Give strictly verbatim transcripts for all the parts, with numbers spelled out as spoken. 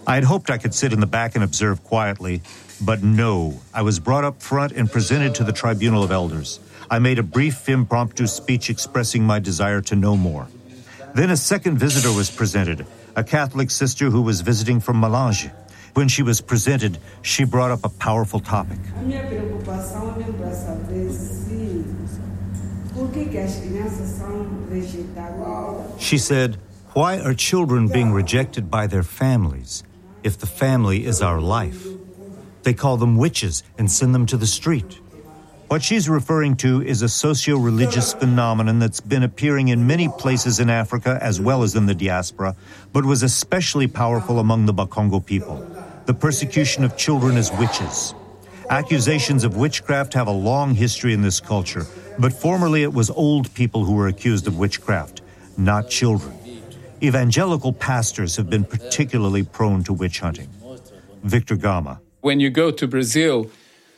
I had hoped I could sit in the back and observe quietly, but no, I was brought up front and presented to the tribunal of elders. I made a brief impromptu speech expressing my desire to know more. Then a second visitor was presented, a Catholic sister who was visiting from Malange. When she was presented, she brought up a powerful topic. She said, "Why are children being rejected by their families if the family is our life? They call them witches and send them to the street." What she's referring to is a socio-religious phenomenon that's been appearing in many places in Africa as well as in the diaspora, but was especially powerful among the Bakongo people: the persecution of children as witches. Accusations of witchcraft have a long history in this culture, but formerly it was old people who were accused of witchcraft, not children. Evangelical pastors have been particularly prone to witch hunting. Victor Gama. When you go to Brazil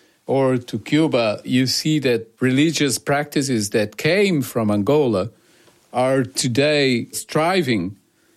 or to Cuba, you see that religious practices that came from Angola are today striving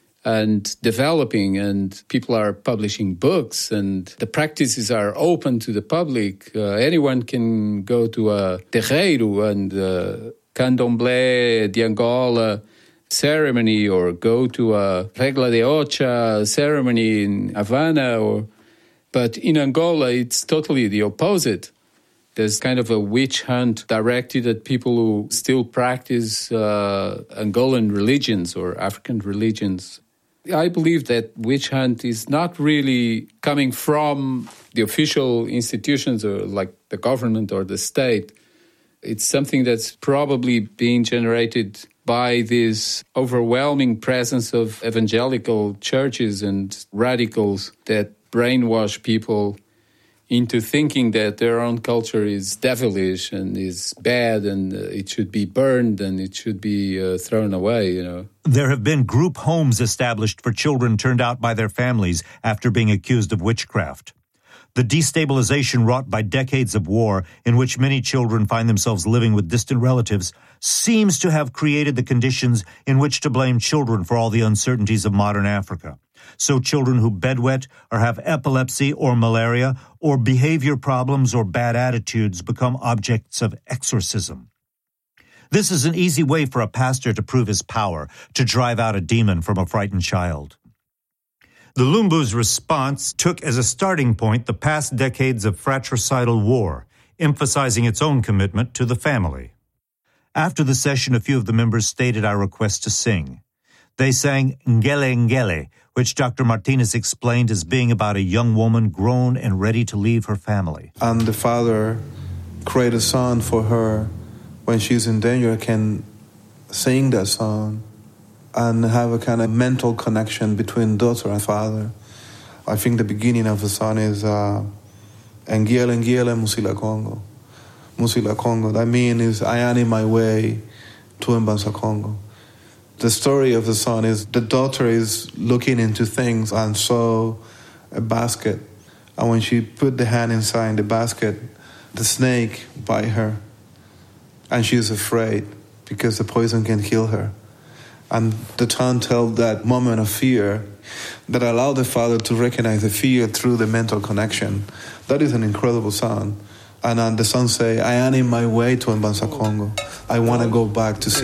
and developing, and people are publishing books, and the practices are open to the public. Uh, anyone can go to a terreiro and uh, candomblé de Angola ceremony, or go to a regla de ocha ceremony in Havana. Or, but in Angola, it's totally the opposite. There's kind of a witch hunt directed at people who still practice uh, Angolan religions or African religions. I believe that witch hunt is not really coming from the official institutions or like the government or the state. It's something that's probably being generated by this overwhelming presence of evangelical churches and radicals that brainwash people into thinking that their own culture is devilish and is bad and uh, it should be burned and it should be uh, thrown away, you know. There have been group homes established for children turned out by their families after being accused of witchcraft. The destabilization wrought by decades of war, in which many children find themselves living with distant relatives, seems to have created the conditions in which to blame children for all the uncertainties of modern Africa. So children who bedwet or have epilepsy or malaria or behavior problems or bad attitudes become objects of exorcism. This is an easy way for a pastor to prove his power, to drive out a demon from a frightened child. The Lumbu's response took as a starting point the past decades of fratricidal war, emphasizing its own commitment to the family. After the session, a few of the members stated our request to sing. They sang Ngele Ngele, which Doctor Martinez explained as being about a young woman grown and ready to leave her family. And the father create a song for her when she's in danger, can sing that song and have a kind of mental connection between daughter and father. I think the beginning of the song is uh, Ngiele Ngiele Musila Congo. Musila Congo. That means is I am in my way to Mbanza Congo. The story of the song is the daughter is looking into things and saw a basket. And when she put the hand inside the basket, the snake bite her. And she's afraid because the poison can kill her. And the tongue tells that moment of fear that allowed the father to recognize the fear through the mental connection. That is an incredible song. And uh, the song say, I am in my way to Mbanza Congo. I want to go back to see